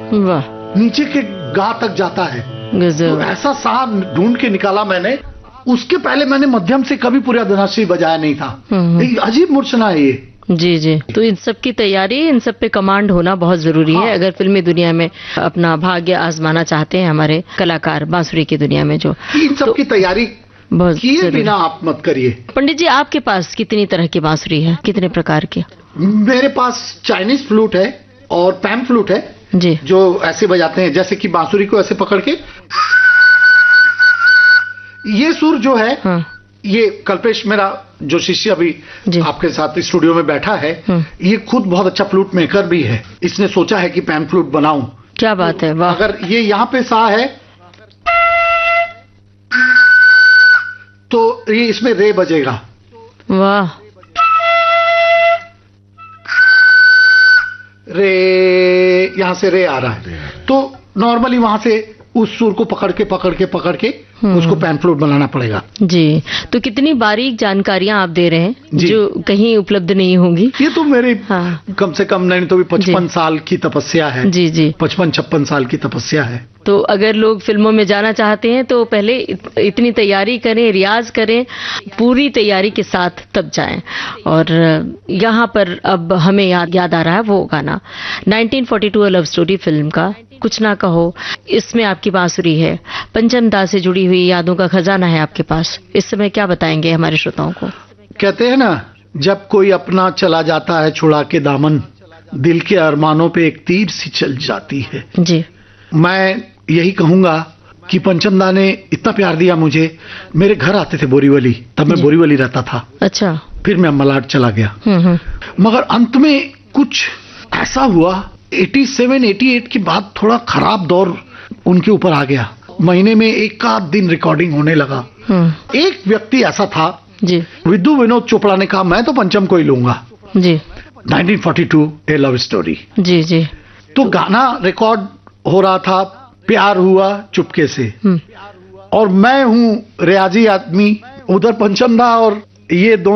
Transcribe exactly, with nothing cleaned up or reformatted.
वाह, नीचे के गा तक जाता है। गजब। तो ऐसा सा ढूंढ के निकाला मैंने। उसके पहले मैंने मध्यम से कभी पूरा धनाश्री बजाया नहीं था। एक अजीब मूर्छना है ये। जी जी। तो इन सब की तैयारी, इन सब पे कमांड होना बहुत जरूरी हाँ। है अगर फिल्मी दुनिया में अपना भाग्य आजमाना चाहते हैं हमारे कलाकार, बांसुरी की दुनिया में। जो इन सब तो, की तैयारी किए बिना आप मत करिए। पंडित जी, आपके पास कितनी तरह की बांसुरी है, कितने प्रकार की? मेरे पास चाइनीज फ्लूट है और पैन फ्लूट है जी, जो ऐसे बजाते हैं जैसे कि बांसुरी को ऐसे पकड़ के। ये सुर जो है हाँ। ये कल्पेश मेरा जो शिष्य अभी आपके साथ स्टूडियो में बैठा है, ये खुद बहुत अच्छा फ्लूट मेकर भी है। इसने सोचा है कि पैन फ्लूट बनाऊं। क्या बात है, वाह। अगर ये यहाँ पे सा है तो ये इसमें रे बजेगा। वाह। रे, यहाँ से रे आ रहा है, तो नॉर्मली वहां से उस सुर को पकड़ के पकड़ के पकड़ के उसको पैन फ्लूट बनाना पड़ेगा। जी, तो कितनी बारीक जानकारियां आप दे रहे हैं जो कहीं उपलब्ध नहीं होंगी। ये तो मेरी हाँ। कम से कम नहीं तो भी पचपन साल की तपस्या है। जी जी, पचपन छप्पन साल की तपस्या है। तो अगर लोग फिल्मों में जाना चाहते हैं तो पहले इतनी तैयारी करें, रियाज करें, पूरी तैयारी के साथ तब जाएं। और यहाँ पर अब हमें याद याद आ रहा है वो गाना nineteen forty two love story film का कुछ ना कहो। इसमें आपकी बांसुरी है, पंचम दा से जुड़ी हुई यादों का खजाना है आपके पास। इस समय क्या बताएंगे हमारे श्रोताओं को? कहते हैं ना, जब कोई अपना चला जाता है छुड़ा के दामन, दिल के अरमानों पे एक तीर सी चल जाती है। जी, मैं यही कहूंगा कि पंचम दा ने इतना प्यार दिया मुझे। मेरे घर आते थे बोरीवली, तब मैं बोरीवली रहता था। अच्छा। फिर मैं मलाड चला गया, मगर अंत में कुछ ऐसा हुआ सत्तासी अट्ठासी के बाद थोड़ा खराब दौर उनके ऊपर आ गया। महीने में एक आध दिन रिकॉर्डिंग होने लगा। एक व्यक्ति ऐसा था जी, विद्यु विनोद चोपड़ा ने कहा मैं तो पंचम को ही लूंगा जी। नाइनटीन फोर्टी टू ए लव स्टोरी। जी जी। तो गाना रिकॉर्ड हो रहा था, प्यार हुआ चुपके से, और मैं हूँ रियाजी आदमी, उधर पंचम दा और ये दोनों